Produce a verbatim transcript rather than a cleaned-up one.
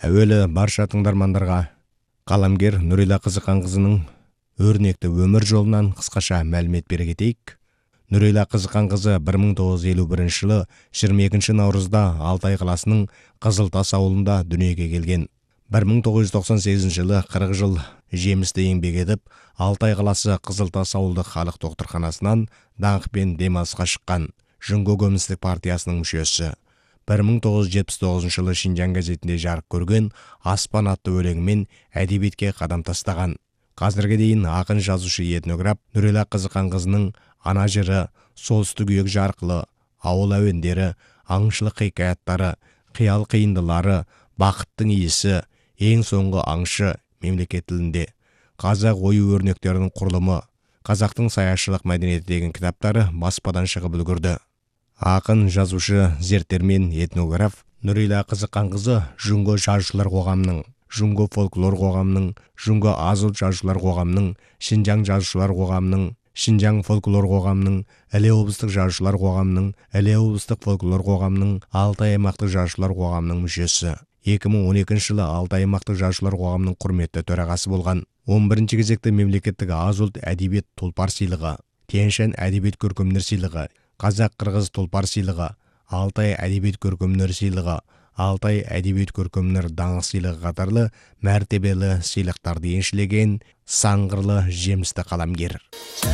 Әуелі барша тыңдармандарға қаламгер Нұрила Қызықанқызының өрнекті өмір жолынан қысқаша мәлімет бере кетейік. Нұрила Қызықанқызы бір мың тоғыз жүз елу бірінші жылы жиырма екінші наурызда Алтай қаласының Қызылтас ауылында дүниеге келген. бір мың тоғыз жүз тоқсан сегізінші жылы қырық жыл жемісті еңбек етіп, Алтай қаласы Қызылтас ауылдық халық докторханасынан даңқпен демалысқа шыққан. Жүнго Коммунистік партиясының мүшесі. бір мың тоғыз жүз жетпіс тоғызыншы жылы Шинжаң газетінде жарық көрген Аспан атты өлеңімен әдебиетке қадам тастаған. Қазірге дейін ақын, жазушы, этнограф Нұрила Қызықанқызының Ана жыры, Солтүстік үйек жарқылы, Ауыл әуендері, аңшылық хикаяттары, Қиял қиындылары, Бақыттың иісі, Ең соңғы аңшы мемлекет тілінде, Қазақ ою өрнектерінің құрылымы, Қазақтың саяшылық мәдениеті деген кітаптары баспадан шығып үлгерді. Ақын, жазушы, зерттелмен, этнограф Нұрила Қызықанқызы Жүнго жазушылар қоғамының, Жүнго фольклор қоғамының, Жүнго аз ұлт жазушылар қоғамының, Шинжаң жазушылар қоғамының, Шинжаң фольклор қоғамының, Іле облыстық жазушылар қоғамының, Іле облыстық фольклор қоғамының, Алтай аймақтық жазушылар қоғамының мүшесі. екі мың он екінші жылы Алтай аймақтық жазушылар қоғамының құрметті төрағасы болған. он бірінші кезекте мемлекеттік аз ұлт әдебиет тұлпар сыйлығы, Тянь-Шань әдебиет көркемдер сыйлығы, Қазақ-қырғыз тұлпар сыйлығы, Алтай әдебиет көркемдер сыйлығы, Алтай әдебиет көркемдер даңқ сыйлығы қатарлы мәртебелі сыйлықтарды еншілеген сан қырлы жемісті қаламгер.